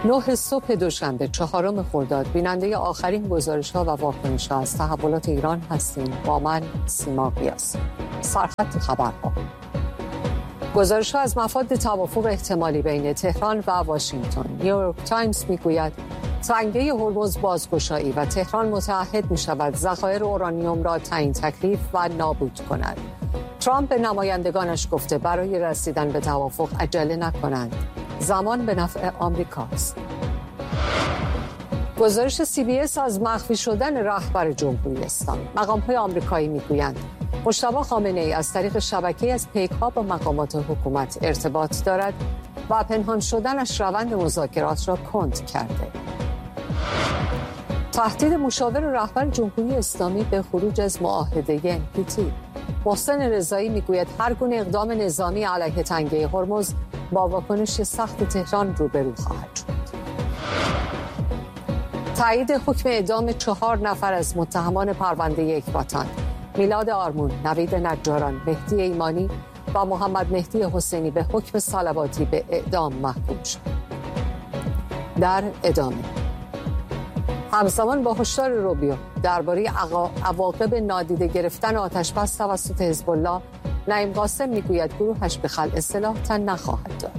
9 صبح دوشنبه 4 خرداد بیننده آخرین گزارش‌ها و واکنش‌ها از تحولات ایران هستیم. با من سیما قیاس. سرخط خبرها. گزارش‌ها از مفاد توافق احتمالی بین تهران و واشنگتن. نیویورک تایمز میگوید تنگه هرمز بازگشایی و تهران متعهد می‌شود ذخایر اورانیوم را تعیین تکلیف و نابود کند. ترامپ به نمایندگانش گفته برای رسیدن به توافق عجله نکنند. زمان به نفع آمریکاست. گزارش CBS از مخفی شدن رهبر جمهوری اسلامی. مقام‌های آمریکایی میگویند مجتبی خامنه‌ای از طریق شبکه‌ای از پیک‌ها با مقامات حکومت ارتباط دارد و پنهان شدنش روند مذاکرات را کند کرده. تهدید مشاور رهبر جمهوری اسلامی به خروج از معاهده NPT. محسن رضایی میگوید هر گونه اقدام نظامی علیه تنگه هرمز با واکنش سخت تهران روبرو خواهد شد. تایید حکم اعدام 4 نفر از متهمان پرونده یکباتان. میلاد آرمون، نوید نجاران، مهدی ایمانی و محمد مهدی حسینی به حکم صلواتی به اعدام محکوم شد. در ادامه همزمان با هشدار روبیو درباره عواقب نادیده گرفتن آتش‌بس توسط حزب الله، نعیم قاسم میگوید گروهش به خلع سلاح تن نخواهد داد.